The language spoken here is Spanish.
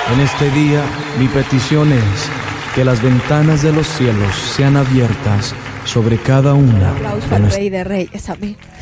En este día, mi petición es que las ventanas de los cielos sean abiertas sobre cada una Aplauso de al nuestras... Rey de Reyes, amén.